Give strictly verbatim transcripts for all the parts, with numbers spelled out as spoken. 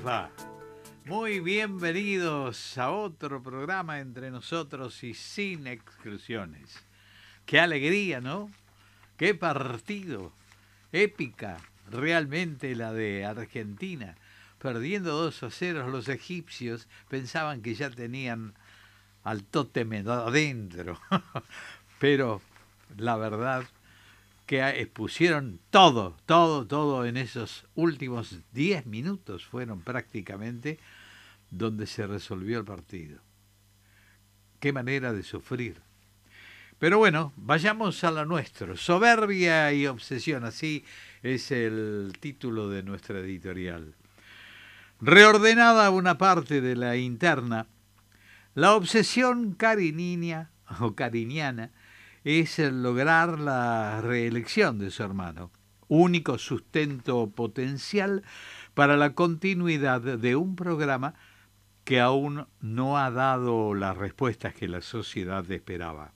va? Muy bienvenidos a otro programa entre nosotros y sin exclusiones. Qué alegría, ¿no? Qué partido. Épica, realmente la de Argentina. Perdiendo dos a cero, los egipcios pensaban que ya tenían al tótem adentro. Pero la verdad que pusieron todo, todo, todo en esos últimos diez minutos fueron prácticamente donde se resolvió el partido. Qué manera de sufrir. Pero bueno, vayamos a lo nuestro. Soberbia y obsesión, así es el título de nuestra editorial. Reordenada una parte de la interna, la obsesión cariniana o cariniana es el lograr la reelección de su hermano, único sustento potencial para la continuidad de un programa que aún no ha dado las respuestas que la sociedad esperaba.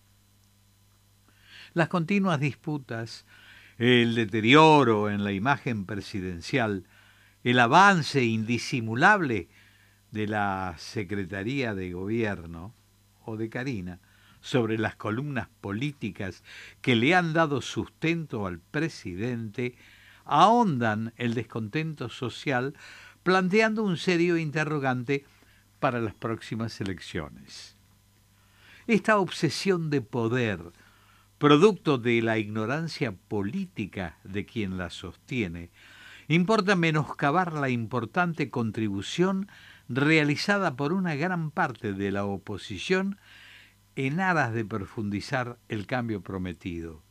Las continuas disputas, el deterioro en la imagen presidencial, el avance indisimulable de la Secretaría de Gobierno o de Karina sobre las columnas políticas que le han dado sustento al presidente, ahondan el descontento social, planteando un serio interrogante para las próximas elecciones. Esta obsesión de poder, producto de la ignorancia política de quien la sostiene, importa menoscabar la importante contribución realizada por una gran parte de la oposición en aras de profundizar el cambio prometido.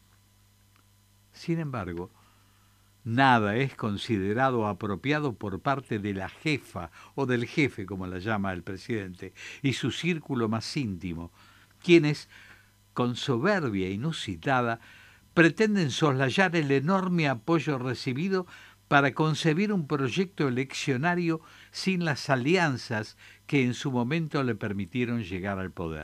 Sin embargo, nada es considerado apropiado por parte de la jefa o del jefe, como la llama el presidente, y su círculo más íntimo, quienes, con soberbia inusitada, pretenden soslayar el enorme apoyo recibido para concebir un proyecto eleccionario sin las alianzas que en su momento le permitieron llegar al poder.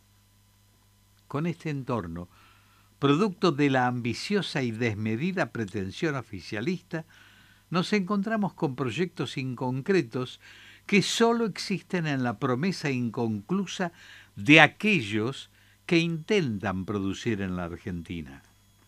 Con este entorno, producto de la ambiciosa y desmedida pretensión oficialista, nos encontramos con proyectos inconcretos que solo existen en la promesa inconclusa de aquellos que intentan producir en la Argentina.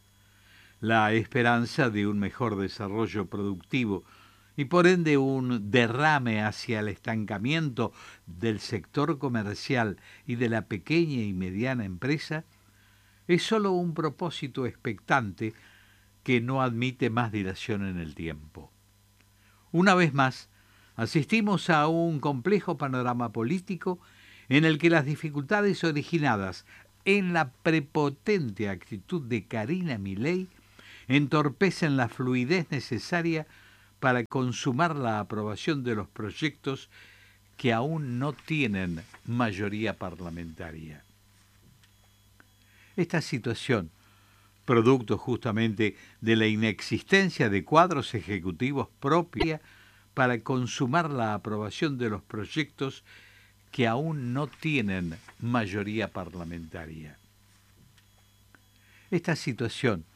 La esperanza de un mejor desarrollo productivo y por ende un derrame hacia el estancamiento del sector comercial y de la pequeña y mediana empresa es solo un propósito expectante que no admite más dilación en el tiempo. Una vez más, asistimos a un complejo panorama político en el que las dificultades originadas en la prepotente actitud de Karina Milei entorpecen la fluidez necesaria para consumar la aprobación de los proyectos que aún no tienen mayoría parlamentaria. Esta situación, producto justamente de la inexistencia de cuadros ejecutivos propios para consumar la aprobación de los proyectos que aún no tienen mayoría parlamentaria. Esta situación,